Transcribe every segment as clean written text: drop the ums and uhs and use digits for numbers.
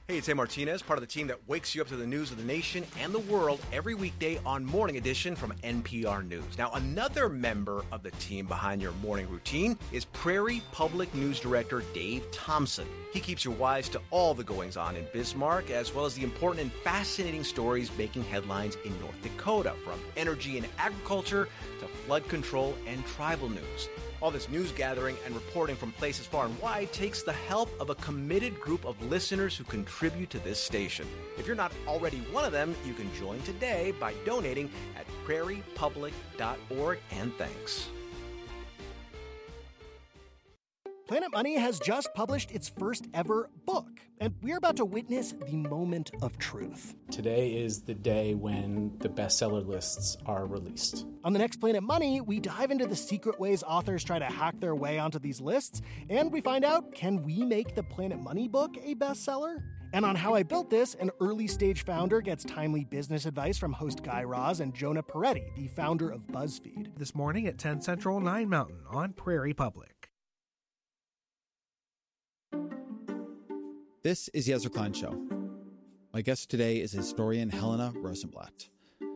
Hey, it's A. Martinez, part of the team that wakes you up to the news of the nation and the world every weekday on Morning Edition from NPR News. Now, another member of the team behind your morning routine is Prairie Public News Director Dave Thompson. He keeps you wise to all the goings-on in Bismarck, as well as the important and fascinating stories making headlines in North Dakota, from energy and agriculture to flood control and tribal news. All this news gathering and reporting from places far and wide takes the help of a committed group of listeners who contribute to this station. If you're not already one of them, you can join today by donating at prairiepublic.org. And thanks. Planet Money has just published its first ever book, and we're about to witness the moment of truth. Today is the day when the bestseller lists are released. On the next Planet Money, we dive into the secret ways authors try to hack their way onto these lists, and we find out, can we make the Planet Money book a bestseller? And on How I Built This, an early-stage founder gets timely business advice from host Guy Raz and Jonah Peretti, the founder of BuzzFeed. This morning at 10 Central, 9 Mountain on Prairie Public. This is Yezer Klein Show. My guest today is historian Helena Rosenblatt.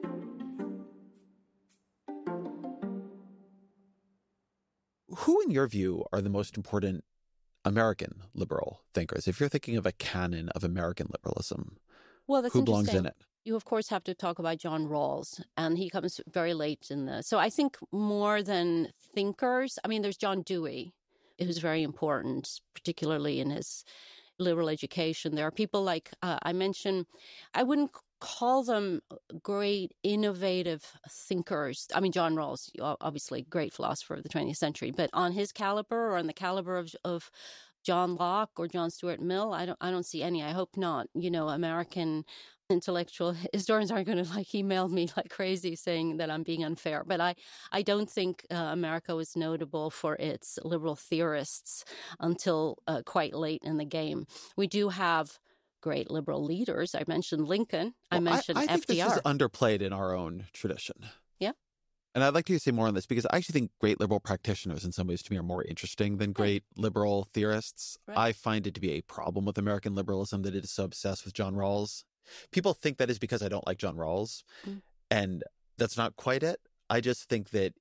Who, in your view, are the most important American liberal thinkers? If you're thinking of a canon of American liberalism, well, that's who belongs in it? You, of course, have to talk about John Rawls, and he comes very late in this. So I think more than thinkers, there's John Dewey, who's very important, particularly in his liberal education. There are people like I mentioned, I wouldn't call them great innovative thinkers. John Rawls, obviously great philosopher of the 20th century, but on his caliber or on the caliber of John Locke or John Stuart Mill, I don't see any. I hope not. American intellectual historians aren't going to email me like crazy saying that I'm being unfair. But I don't think America was notable for its liberal theorists until quite late in the game. We do have great liberal leaders. I mentioned Lincoln. I mentioned FDR. I think this is underplayed in our own tradition. Yeah. And I'd like to say more on this because I actually think great liberal practitioners in some ways to me are more interesting than great liberal theorists. Right. I find it to be a problem with American liberalism that it is so obsessed with John Rawls. People think that is because I don't like John Rawls, and that's not quite it. I just think that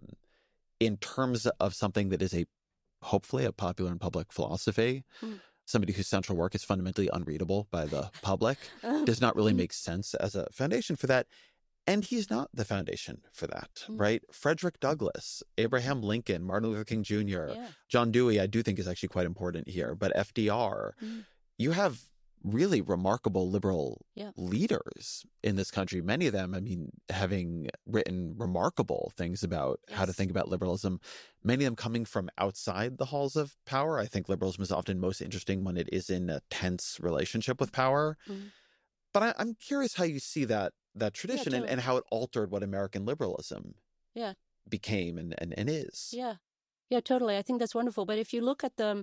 in terms of something that is hopefully a popular and public philosophy, somebody whose central work is fundamentally unreadable by the public does not really make sense as a foundation for that. And he's not the foundation for that, right? Frederick Douglass, Abraham Lincoln, Martin Luther King Jr., John Dewey, I do think is actually quite important here. But FDR, you have really remarkable liberal leaders in this country. Many of them, having written remarkable things about how to think about liberalism, many of them coming from outside the halls of power. I think liberalism is often most interesting when it is in a tense relationship with power. But I'm curious how you see that tradition and how it altered what American liberalism became and is. Yeah, totally. I think that's wonderful. But if you look at the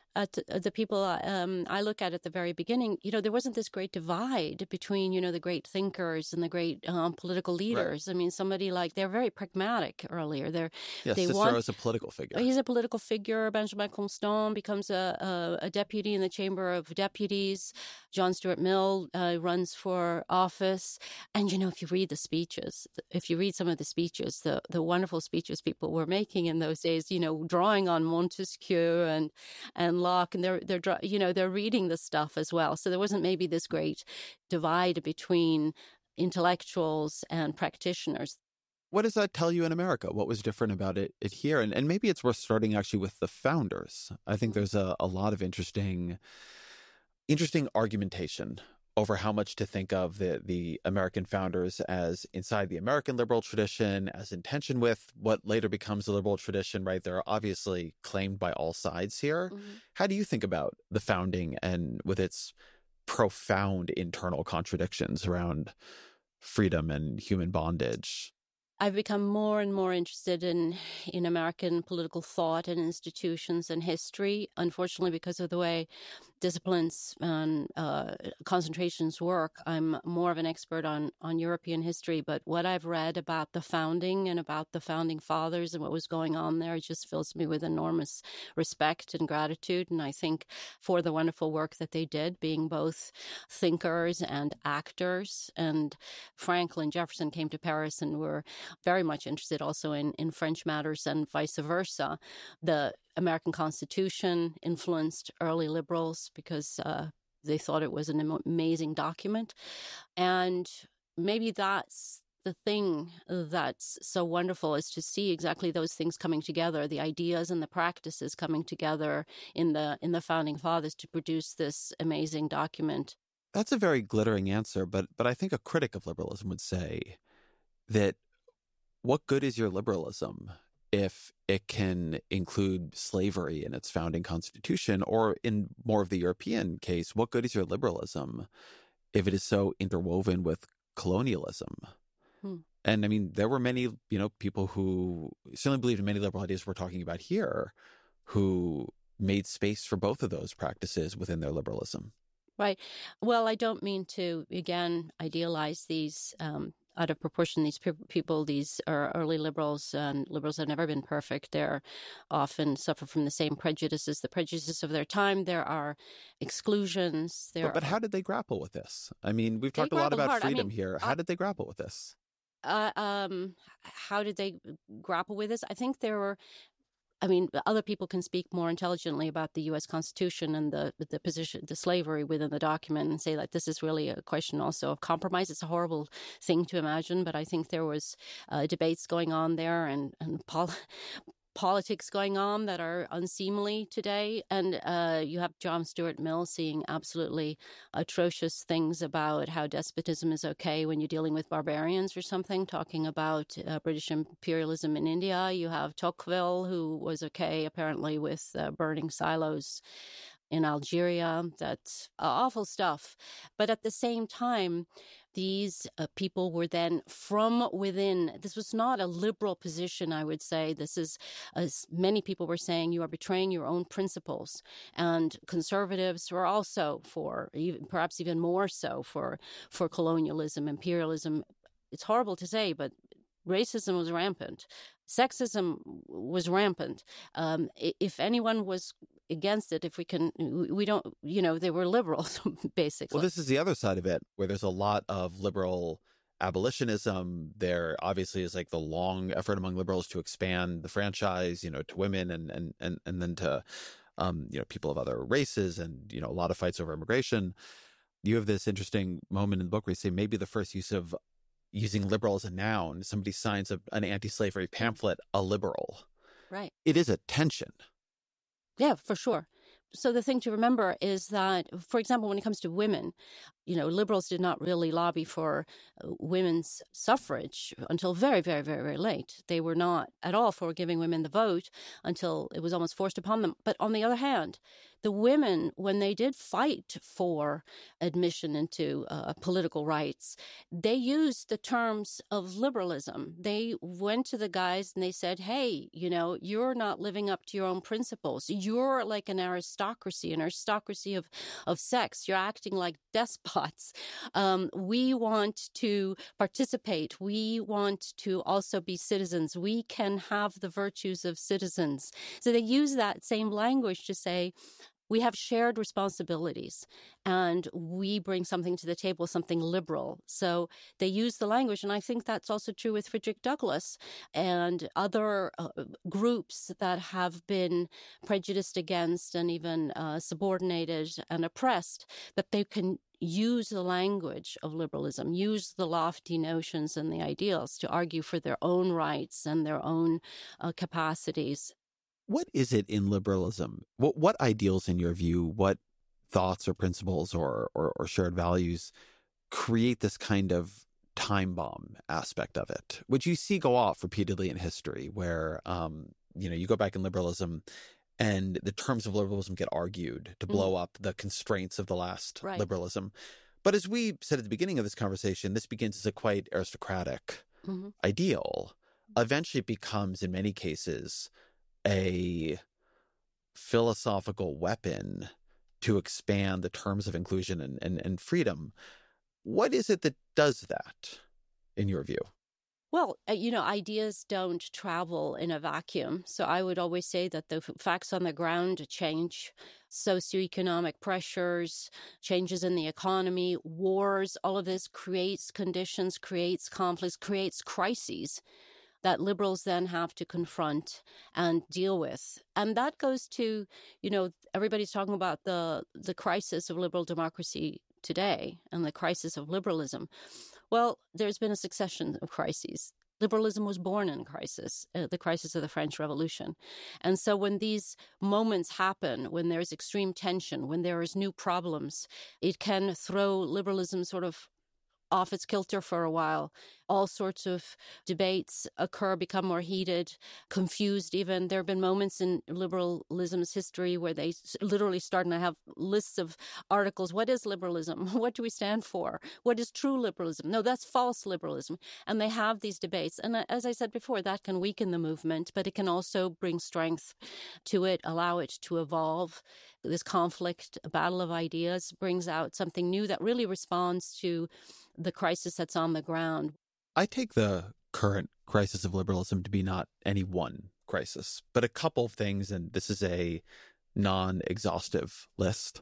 people I look at the very beginning, there wasn't this great divide between, the great thinkers and the great political leaders. Right. Somebody they're very pragmatic earlier. Cicero is a political figure. He's a political figure. Benjamin Constant becomes a deputy in the Chamber of Deputies. John Stuart Mill runs for office. And, if you read the speeches, if you read some of the speeches, the wonderful speeches people were making in those days, drawing on Montesquieu and Locke, and they're reading the stuff as well. So there wasn't maybe this great divide between intellectuals and practitioners. What does that tell you in America? What was different about it here? And maybe it's worth starting actually with the founders. I think there's a lot of interesting argumentation over how much to think of the American founders as inside the American liberal tradition, as in tension with what later becomes the liberal tradition, right? They're obviously claimed by all sides here. How do you think about the founding and with its profound internal contradictions around freedom and human bondage? I've become more and more interested in American political thought and institutions and history, unfortunately, because of the way disciplines and concentrations work. I'm more of an expert on European history, but what I've read about the founding and about the founding fathers and what was going on there just fills me with enormous respect and gratitude. And I think for the wonderful work that they did, being both thinkers and actors. And Franklin, Jefferson came to Paris and were very much interested also in French matters and vice versa. The American Constitution influenced early liberals because they thought it was an amazing document. And maybe that's the thing that's so wonderful, is to see exactly those things coming together, the ideas and the practices coming together in the founding fathers to produce this amazing document. That's a very glittering answer, but I think a critic of liberalism would say that what good is your liberalism if it can include slavery in its founding constitution? Or in more of the European case, what good is your liberalism if it is so interwoven with colonialism? And I mean, there were many, people who certainly believed in many liberal ideas we're talking about here who made space for both of those practices within their liberalism. Right. Well, I don't mean to, again, idealize these out of proportion. These people, these are early liberals, and liberals have never been perfect. They're often suffer from the same prejudices, the prejudices of their time. There are exclusions. But how did they grapple with this? I mean, we've talked a lot about freedom here. How did they grapple with this? How did they grapple with this? I think there were... other people can speak more intelligently about the U.S. Constitution and the position, the slavery within the document, and say that this is really a question also of compromise. It's a horrible thing to imagine, but I think there was debates going on there and politics going on that are unseemly today. And you have John Stuart Mill saying absolutely atrocious things about how despotism is okay when you're dealing with barbarians or something, talking about British imperialism in India. You have Tocqueville, who was okay apparently with burning silos in Algeria. That's awful stuff. But at the same time, these people were then from within. This was not a liberal position, I would say. This is, as many people were saying, you are betraying your own principles. And conservatives were also for, perhaps even more so, for colonialism, imperialism. It's horrible to say, but racism was rampant. Sexism was rampant. If anyone was against it, they were liberals, basically. Well, this is the other side of it, where there's a lot of liberal abolitionism. There obviously is like the long effort among liberals to expand the franchise, to women and then to, people of other races, and, a lot of fights over immigration. You have this interesting moment in the book where you say maybe the first use of using liberal as a noun, somebody signs an anti-slavery pamphlet, a liberal. Right. It is a tension. Yeah, for sure. So the thing to remember is that, for example, when it comes to women, liberals did not really lobby for women's suffrage until very, very, very, very late. They were not at all for giving women the vote until it was almost forced upon them. But on the other hand, the women, when they did fight for admission into political rights, they used the terms of liberalism. They went to the guys and they said, hey, you're not living up to your own principles. You're like an aristocracy of sex. You're acting like despots. We want to participate. We want to also be citizens. We can have the virtues of citizens. So they use that same language to say, we have shared responsibilities and we bring something to the table, something liberal. So they use the language. And I think that's also true with Frederick Douglass and other groups that have been prejudiced against and even subordinated and oppressed, that they can use the language of liberalism, use the lofty notions and the ideals to argue for their own rights and their own capacities. What is it in liberalism? What ideals, in your view, what thoughts or principles or shared values create this kind of time bomb aspect of it, which you see go off repeatedly in history, where, you go back in liberalism and the terms of liberalism get argued to blow up the constraints of the last liberalism. But as we said at the beginning of this conversation, this begins as a quite aristocratic ideal eventually becomes, in many cases, a philosophical weapon to expand the terms of inclusion and freedom. What is it that does that, in your view? Well, ideas don't travel in a vacuum. So I would always say that the facts on the ground change. Socioeconomic pressures, changes in the economy, wars, all of this creates conditions, creates conflicts, creates crises that liberals then have to confront and deal with. And that goes to, everybody's talking about the crisis of liberal democracy today and the crisis of liberalism. Well, there's been a succession of crises. Liberalism was born in crisis, the crisis of the French Revolution. And so when these moments happen, when there's extreme tension, when there is new problems, it can throw liberalism sort of off its kilter for a while. All sorts of debates occur, become more heated, confused even. There have been moments in liberalism's history where they literally start, and I have lists of articles. What is liberalism? What do we stand for? What is true liberalism? No, that's false liberalism. And they have these debates. And as I said before, that can weaken the movement, but it can also bring strength to it, allow it to evolve. This conflict, a battle of ideas, brings out something new that really responds to the crisis that's on the ground. I take the current crisis of liberalism to be not any one crisis, but a couple of things, and this is a non-exhaustive list.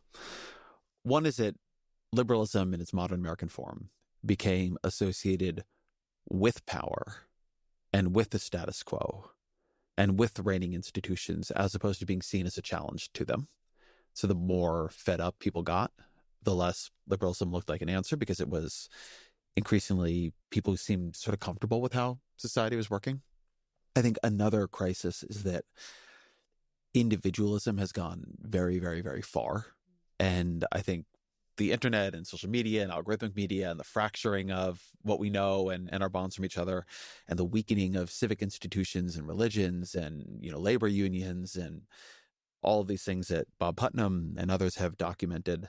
One is that liberalism in its modern American form became associated with power and with the status quo and with the reigning institutions as opposed to being seen as a challenge to them. So the more fed up people got, the less liberalism looked like an answer, because it was increasingly people who seemed sort of comfortable with how society was working. I think another crisis is that individualism has gone very, very, very far. And I think the internet and social media and algorithmic media and the fracturing of what we know and our bonds from each other and the weakening of civic institutions and religions and, labor unions and all of these things that Bob Putnam and others have documented.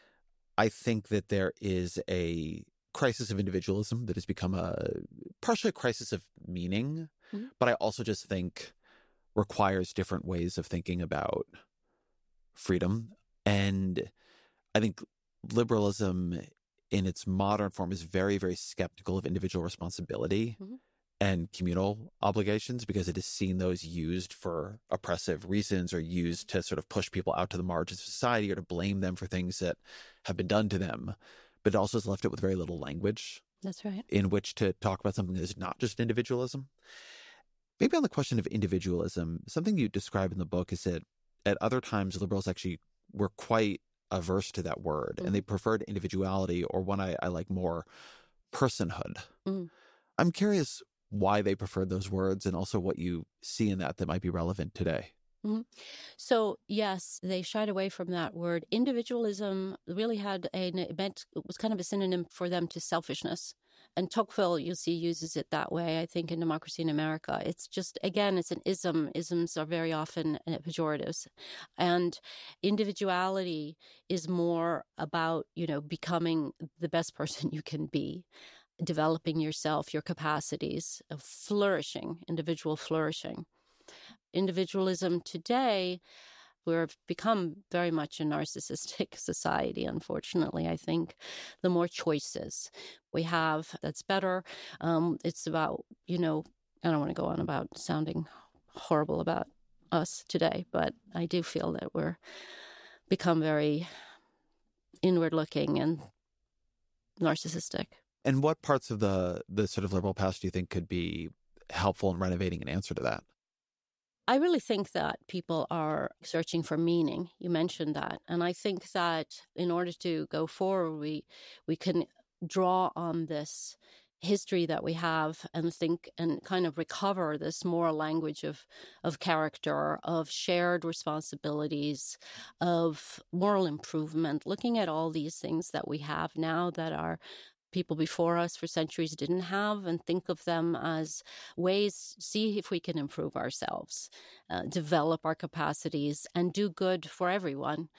I think that there is a crisis of individualism that has become partially a crisis of meaning, but I also just think requires different ways of thinking about freedom. And I think liberalism in its modern form is very, very skeptical of individual responsibility and communal obligations, because it has seen those used for oppressive reasons or used to sort of push people out to the margins of society or to blame them for things that have been done to them. But it also has left it with very little language. That's right. In which to talk about something that is not just individualism. Maybe on the question of individualism, something you describe in the book is that at other times liberals actually were quite averse to that word, and they preferred individuality, or one I like more, personhood. I'm curious why they preferred those words and also what you see in that might be relevant today. So, yes, they shied away from that word. Individualism really was kind of a synonym for them to selfishness. And Tocqueville, you'll see, uses it that way, I think, in Democracy in America. It's just, again, it's an ism. Isms are very often pejoratives. And individuality is more about, becoming the best person you can be, developing yourself, your capacities, of flourishing, individual flourishing. Individualism today, we've become very much a narcissistic society, unfortunately. I think the more choices we have, that's better. It's about, I don't want to go on about sounding horrible about us today, but I do feel that we're become very inward looking and narcissistic. And what parts of the sort of liberal past do you think could be helpful in renovating an answer to that? I really think that people are searching for meaning. You mentioned that. And I think that in order to go forward, we can draw on this history that we have and think and kind of recover this moral language of character, of shared responsibilities, of moral improvement, looking at all these things that we have now that our people before us for centuries didn't have, and think of them as ways, see if we can improve ourselves, develop our capacities, and do good for everyone.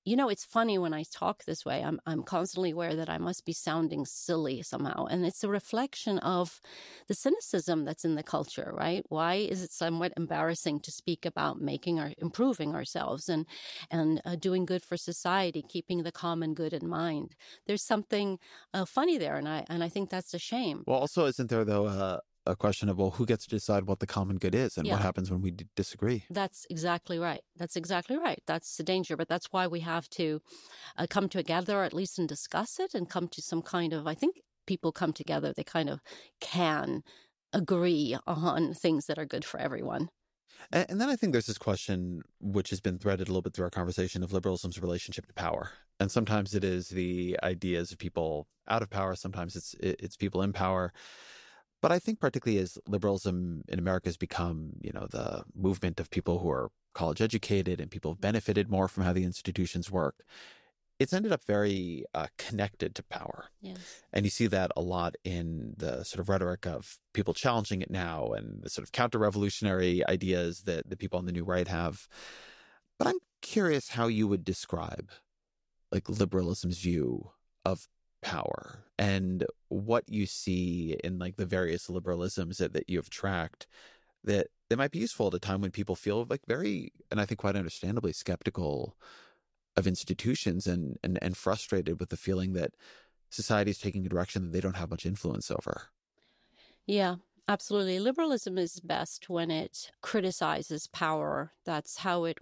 it's funny when I talk this way, I'm constantly aware that I must be sounding silly somehow. And it's a reflection of the cynicism that's in the culture, right? Why is it somewhat embarrassing to speak about improving ourselves and doing good for society, keeping the common good in mind? There's something funny there, and I think that's a shame. Well, also, isn't there, though, a question of, well, who gets to decide what the common good is and what happens when we disagree? That's exactly right. That's the danger. But that's why we have to come together, at least, and discuss it and come to some kind of, I think people come together, they kind of can agree on things that are good for everyone. And then I think there's this question, which has been threaded a little bit through our conversation, of liberalism's relationship to power. And sometimes it is the ideas of people out of power. Sometimes it's people in power. But I think particularly as liberalism in America has become, the movement of people who are college educated and people have benefited more from how the institutions work, it's ended up very connected to power. Yes. And you see that a lot in the sort of rhetoric of people challenging it now and the sort of counter-revolutionary ideas that the people on the new right have. But I'm curious how you would describe like liberalism's view of power and what you see in like the various liberalisms that you've tracked that might be useful at a time when people feel like very, and I think quite understandably, skeptical of institutions and frustrated with the feeling that society is taking a direction that they don't have much influence over. Yeah, absolutely. Liberalism is best when it criticizes power. That's how it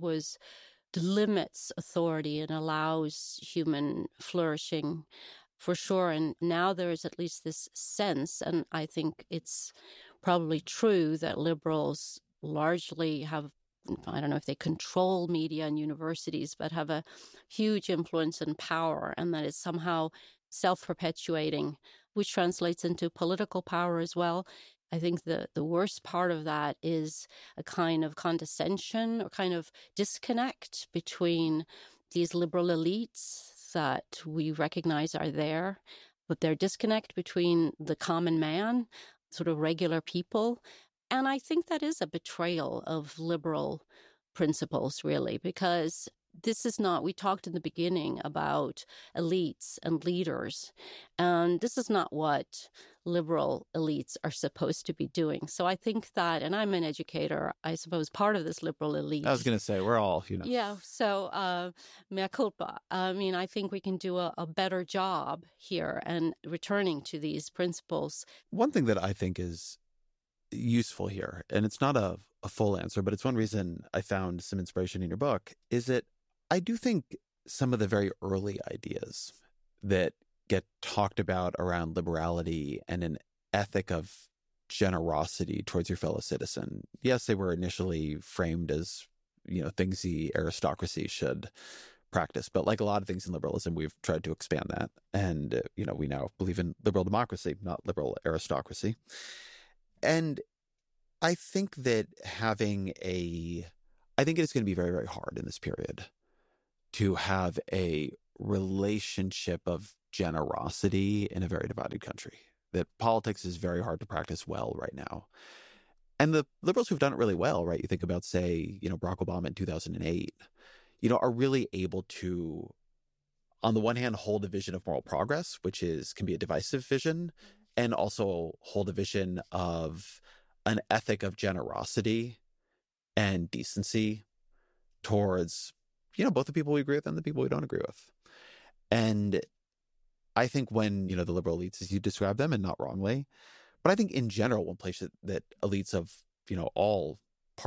limits authority and allows human flourishing, for sure. And now there is at least this sense, and I think it's probably true, that liberals largely have, I don't know if they control media and universities, but have a huge influence and power, and that it's somehow self-perpetuating, which translates into political power as well. I think the worst part of that is a kind of condescension or kind of disconnect between these liberal elites that we recognize are there, but their disconnect between the common man, sort of regular people. And I think that is a betrayal of liberal principles, really, because this is not, we talked in the beginning about elites and leaders, and this is not what liberal elites are supposed to be doing. So I think that, and I'm an educator, I suppose part of this liberal elite. I was going to say, we're all, Yeah, so mea culpa. I mean, I think we can do a better job here and returning to these principles. One thing that I think is useful here, and it's not a full answer, but it's one reason I found some inspiration in your book, is that I do think some of the very early ideas that get talked about around liberality and an ethic of generosity towards your fellow citizen, yes, they were initially framed as, things the aristocracy should practice. But like a lot of things in liberalism, we've tried to expand that. And, we now believe in liberal democracy, not liberal aristocracy. And I think that I think it is going to be very, very hard in this period to have a relationship of generosity in a very divided country. That politics is very hard to practice well right now. And the liberals who've done it really well, right? You think about, say, Barack Obama in 2008, are really able to, on the one hand, hold a vision of moral progress, which can be a divisive vision, and also hold a vision of an ethic of generosity and decency towards, both the people we agree with and the people we don't agree with. And I think when, the liberal elites, as you describe them, and not wrongly, but I think in general, one place that elites of, all